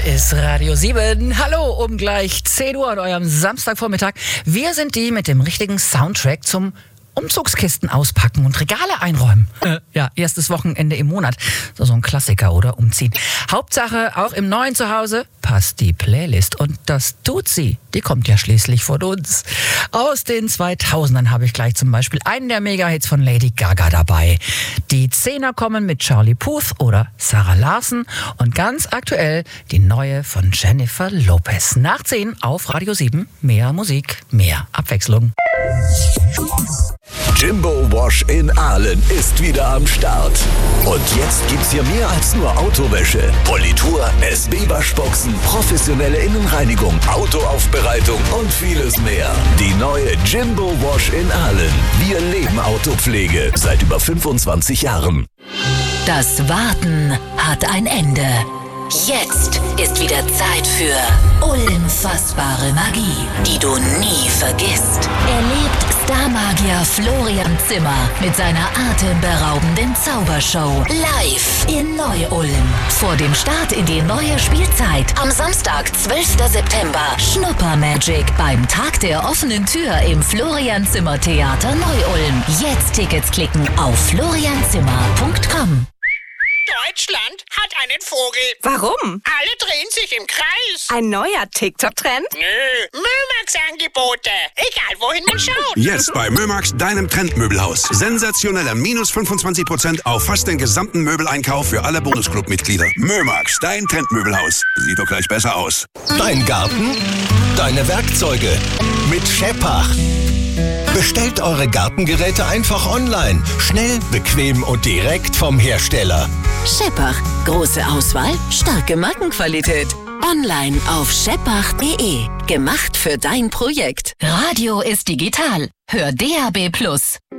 Hier ist Radio 7. Hallo, um gleich 10 Uhr an eurem Samstagvormittag. Wir sind die mit dem richtigen Soundtrack zum Umzugskisten auspacken und Regale einräumen. Ja, erstes Wochenende im Monat. So ein Klassiker, oder? Umziehen. Hauptsache, auch im neuen Zuhause passt die Playlist. Und das tut sie. Die kommt ja schließlich von uns. Aus den 2000ern habe ich gleich zum Beispiel einen der Mega-Hits von Lady Gaga dabei. Die Zehner kommen mit Charlie Puth oder Sarah Larsen. Und ganz aktuell die neue von Jennifer Lopez. Nach 10 auf Radio 7. Mehr Musik, mehr Abwechslung. Jimbo Wash in Aalen ist wieder am Start. Und jetzt gibt's hier mehr als nur Autowäsche. Politur, SB-Waschboxen, professionelle Innenreinigung, Autoaufbereitung und vieles mehr. Die neue Jimbo Wash in Aalen. Wir leben Autopflege seit über 25 Jahren. Das Warten hat ein Ende. Jetzt ist wieder Zeit für unfassbare Magie, die du nie vergisst. Erlebt Starmagier Florian Zimmer mit seiner atemberaubenden Zaubershow live in Neu-Ulm. Vor dem Start in die neue Spielzeit am Samstag, 12. September, Schnuppermagic beim Tag der offenen Tür im Florian Zimmer Theater Neu-Ulm. Jetzt Tickets klicken auf florianzimmer.com. Deutschland hat einen Vogel. Warum? Alle drehen sich im Kreis. Ein neuer TikTok-Trend? Nö, Mömax-Angebote. Egal, wohin man schaut. Jetzt bei Mömax, deinem Trendmöbelhaus. Sensationeller minus 25% auf fast den gesamten Möbeleinkauf für alle Bonusclub-Mitglieder. Mömax, dein Trendmöbelhaus. Sieht doch gleich besser aus. Dein Garten, deine Werkzeuge mit Scheppach. Bestellt eure Gartengeräte einfach online. Schnell, bequem und direkt vom Hersteller. Scheppach. Große Auswahl, starke Markenqualität. Online auf scheppach.de. Gemacht für dein Projekt. Radio ist digital. Hör DAB+.